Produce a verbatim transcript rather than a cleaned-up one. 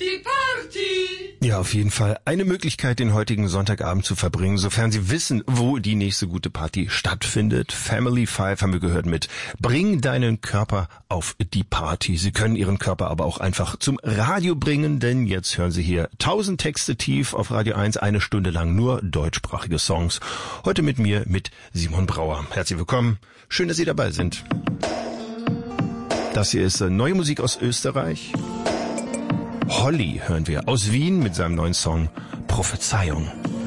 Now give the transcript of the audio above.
die Party! Ja, auf jeden Fall eine Möglichkeit, den heutigen Sonntagabend zu verbringen, sofern Sie wissen, wo die nächste gute Party stattfindet. Family Five haben wir gehört mit Bring deinen Körper auf die Party. Sie können Ihren Körper aber auch einfach zum Radio bringen, denn jetzt hören Sie hier tausend Texte tief auf Radio eins, eine Stunde lang nur deutschsprachige Songs. Heute mit mir, mit Simon Brauer. Herzlich willkommen, schön, dass Sie dabei sind. Das hier ist neue Musik aus Österreich. Holly hören wir aus Wien mit seinem neuen Song Prophezeiung.